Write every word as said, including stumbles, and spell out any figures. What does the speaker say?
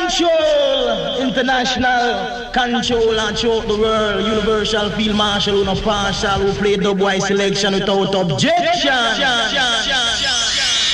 Control, international control and throughout the world. Universal field marshal, who no partial, who play dub wise selection without objection.